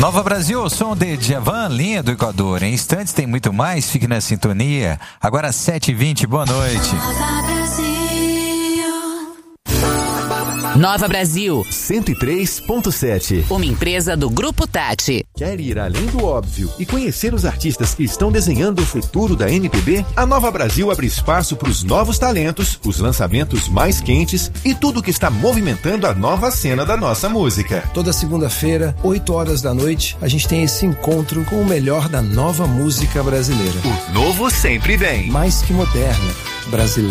Nova Brasil, o som de Djavan, linha do Equador. Em instantes tem muito mais, fique na sintonia. Agora 7h20, boa noite. Nova Brasil 103.7. Uma empresa do Grupo Tati. Quer ir além do óbvio e conhecer os artistas que estão desenhando o futuro da MPB? A Nova Brasil abre espaço para os novos talentos, os lançamentos mais quentes e tudo que está movimentando a nova cena da nossa música. Toda segunda-feira, 8 horas da noite, a gente tem esse encontro com o melhor da nova música brasileira. O novo sempre vem. Mais que moderna, brasileira.